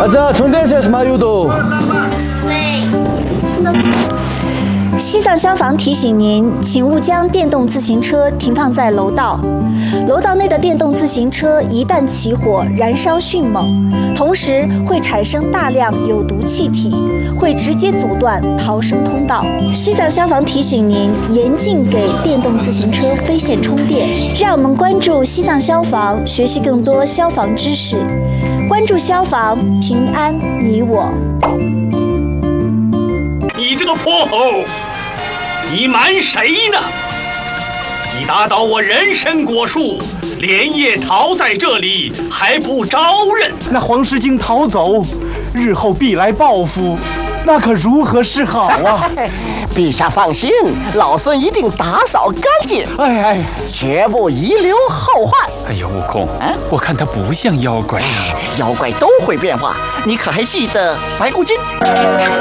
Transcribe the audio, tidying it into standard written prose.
자, 존대하셔서 마유도. 西藏消防提醒您，请勿将电动自行车停放在楼道。楼道内的电动自行车一旦起火，燃烧迅猛，同时会产生大量有毒气体，会直接阻断逃生通道。西藏消防提醒您，严禁给电动自行车飞线充电。让我们关注西藏消防，学习更多消防知识。关注消防，平安你我。 你这个泼猴，你瞒谁呢？你打倒我人参果树，连夜逃在这里，还不招认？ 那黄狮精逃走，日后必来报复，那可如何是好啊？ 陛下放心，老孙一定打扫干净，绝不遗留后患。 哎呀，悟空，我看他不像妖怪啊。 妖怪都会变化，你可还记得白骨精？